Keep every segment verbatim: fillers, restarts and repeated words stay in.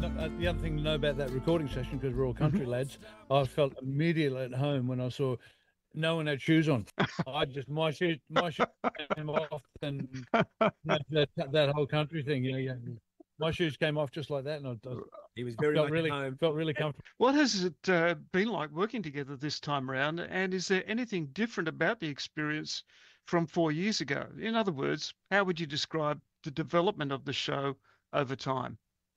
no, uh, the other thing to know about that recording session, because we're all country Mm-hmm. lads, I felt immediately at home when I saw no one had shoes on. I just my shoes my shoes came off, and that, that, that whole country thing, you know, yeah, my shoes came off just like that, and I, I He was very felt much at really home. felt really comfortable. What has it uh, been like working together this time around? And is there anything different about the experience from four years ago? In other words, how would you describe the development of the show over time?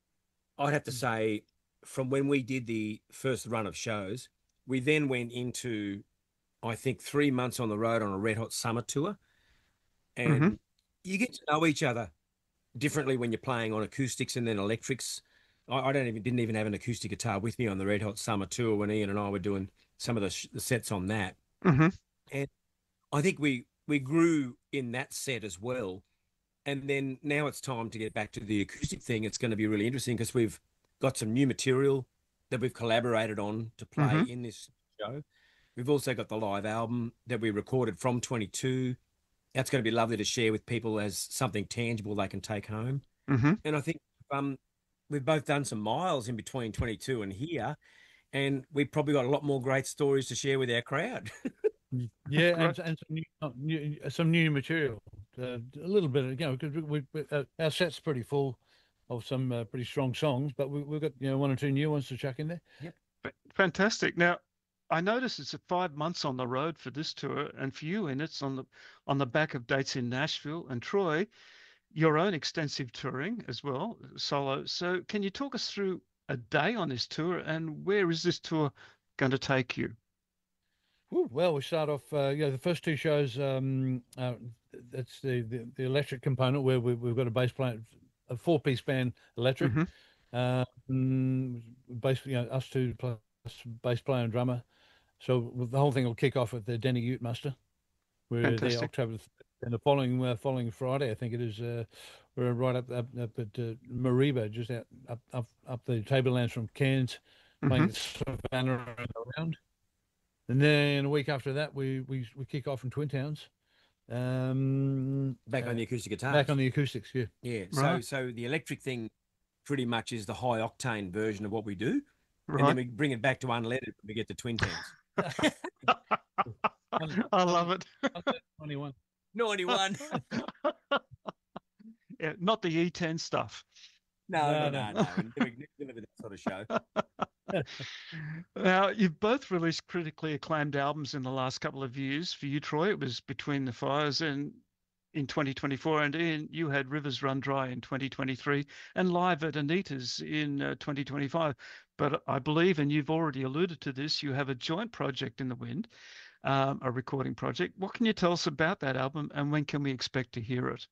I'd have to say, from when we did the first run of shows, we then went into, I think, three months on the road on a Red Hot Summer tour, Mm-hmm. and you get to know each other differently when you're playing on acoustics and then electrics. I, I don't even didn't even have an acoustic guitar with me on the Red Hot Summer tour when Ian and I were doing some of the, sh- the sets on that, Mm-hmm. and I think we we grew in that set as well. And then now it's time to get back to the acoustic thing. It's going to be really interesting because we've got some new material that we've collaborated on to play Mm-hmm. in this show. We've also got the live album that we recorded from twenty-two. That's going to be lovely to share with people as something tangible they can take home. Mm-hmm. And I think um, we've both done some miles in between twenty-two and here, and we've probably got a lot more great stories to share with our crowd. Yeah, Great. and and some new, uh, new some new material, uh, a little bit, you know, because we, we uh, our set's pretty full of some uh, pretty strong songs, but we, we've got, you know, one or two new ones to chuck in there. Yep. Fa- Fantastic. Now, I notice it's a five months on the road for this tour, and for you, and it's on the on the back of dates in Nashville and Troy, your own extensive touring as well, solo. So, can you talk us through a day on this tour, and where is this tour going to take you? Ooh, well, we start off, uh, you know, the first two shows. Um, uh, that's the, the the electric component where we, we've got a bass player, a four piece band, electric. Mm-hmm. Uh, mm, basically, you know, us two plus bass player and drummer. So the whole thing will kick off at the Denny Ute Muster. We're there Fantastic. October, and the following uh, following Friday, I think it is. Uh, we're right up up, up at uh, Mariba, just out up up up the tablelands from Cairns, Mm-hmm. playing Savannah and around. And then a week after that, we we we kick off in Twin Towns. Um, Back on uh, the acoustic guitars. back on the acoustics, yeah. Yeah. So Right. so the electric thing pretty much is the high octane version of what we do. And then Right. we bring it back to unleaded when we get to Twin Towns. I love it. twenty-one. ninety-one. Yeah, not the E ten stuff. No, No, no, no, no. no. We never deliver that sort of show. Now, you've both released critically acclaimed albums in the last couple of years. For you, Troy, it was Between the Fires and in twenty twenty-four, and Ian, you had Rivers Run Dry in twenty twenty-three and Live at Anita's in uh, twenty twenty-five. But I believe, and you've already alluded to this, you have a joint project in the wind, um, a recording project. What can you tell us about that album, and when can we expect to hear it?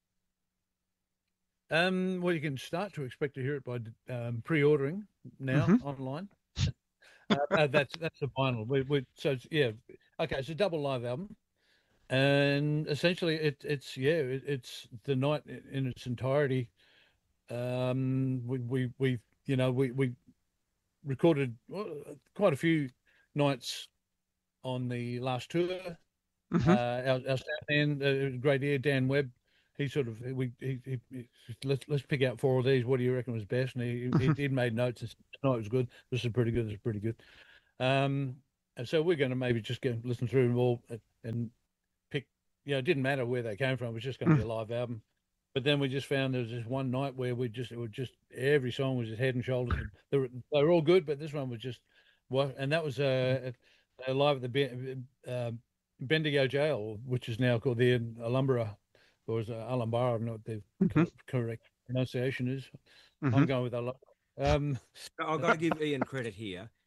Um, well, you can start to expect to hear it by um, pre-ordering now Mm-hmm. online. Uh, uh, that's that's the vinyl. We, we so it's, yeah, okay. It's a double live album, and essentially it it's yeah it, it's the night in in its entirety. Um, we we we you know we we recorded well, quite a few nights on the last tour. Uh, Mm-hmm. our, our sound man, uh, great ear, Dan Webb. He sort of we he, he, he let's let's pick out four of these. What do you reckon was best? And he he, Mm-hmm. he made notes. And said, no, it was good. This is pretty good. This is pretty good. Um, and so we're going to maybe just go listen through them all and, and pick. You know, it didn't matter where they came from. It was just going to be a live album. But then we just found there was this one night where we just it was just every song was just head and shoulders. And they were, they were all good, but this one was just what. And that was uh, uh, live at the Ben- uh, Bendigo Jail, which is now called the Alumbra, or is it Alumbara? I don't know what the Mm-hmm. cor- correct pronunciation is. Mm-hmm. I'm going with Alumbra. Um, I've got to give Ian credit here.